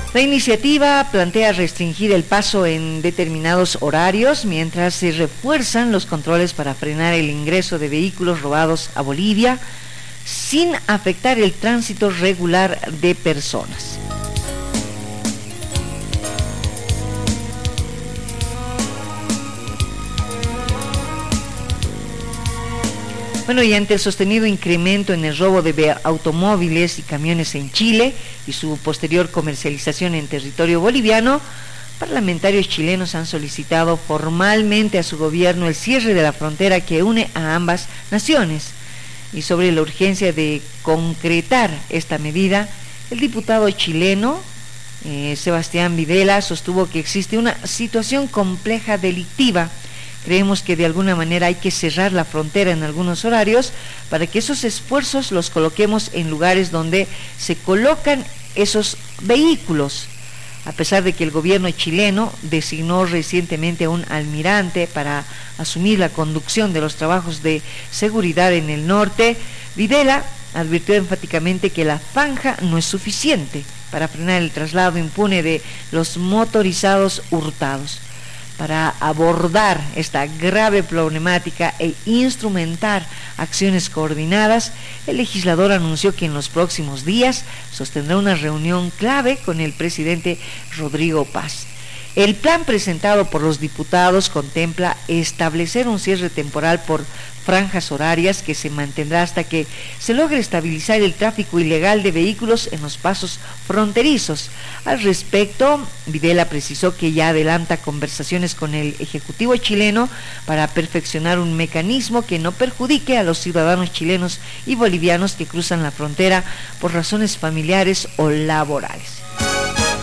La iniciativa plantea restringir el paso en determinados horarios mientras se refuerzan los controles para frenar el ingreso de vehículos robados a Bolivia sin afectar el tránsito regular de personas. Bueno, y ante el sostenido incremento en el robo de automóviles y camiones en Chile y su posterior comercialización en territorio boliviano, parlamentarios chilenos han solicitado formalmente a su gobierno el cierre de la frontera que une a ambas naciones. Y sobre la urgencia de concretar esta medida, el diputado chileno Sebastián Videla sostuvo que existe una situación compleja delictiva. Creemos que de alguna manera hay que cerrar la frontera en algunos horarios para que esos esfuerzos los coloquemos en lugares donde se colocan esos vehículos. A pesar de que el gobierno chileno designó recientemente a un almirante para asumir la conducción de los trabajos de seguridad en el norte, Videla advirtió enfáticamente que la zanja no es suficiente para frenar el traslado impune de los motorizados hurtados. Para abordar esta grave problemática e instrumentar acciones coordinadas, el legislador anunció que en los próximos días sostendrá una reunión clave con el presidente Rodrigo Paz. El plan presentado por los diputados contempla establecer un cierre temporal por franjas horarias que se mantendrá hasta que se logre estabilizar el tráfico ilegal de vehículos en los pasos fronterizos. Al respecto, Videla precisó que ya adelanta conversaciones con el Ejecutivo chileno para perfeccionar un mecanismo que no perjudique a los ciudadanos chilenos y bolivianos que cruzan la frontera por razones familiares o laborales.